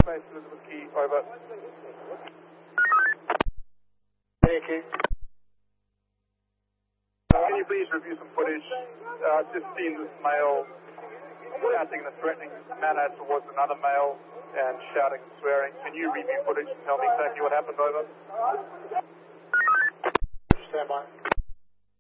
Base Elizabeth Key, over. Thank you. Can you please review some footage? Just seen this male acting in a threatening manner towards another male and shouting and swearing. Can you review footage and tell me exactly what happened, over? Stand by.